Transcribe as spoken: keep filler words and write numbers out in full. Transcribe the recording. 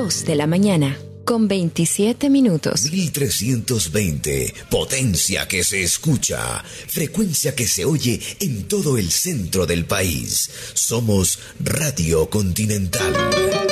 dos de la mañana, con veintisiete minutos. mil trescientos veinte, potencia que se escucha, frecuencia que se oye en todo el centro del país. Somos Radio Continental.